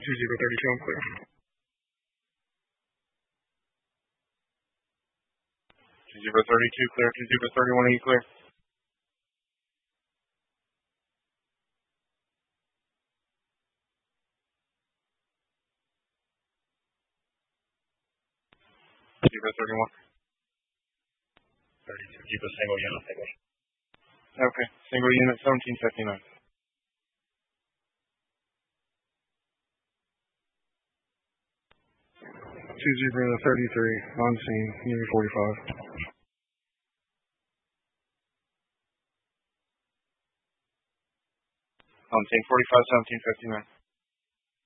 2032, I'm clear. 2032, clear. 2031, are you clear? 2031. 32, keep a single unit, single. Okay, single unit, 1759. 2033, on scene, unit 45. On scene 45, 1759.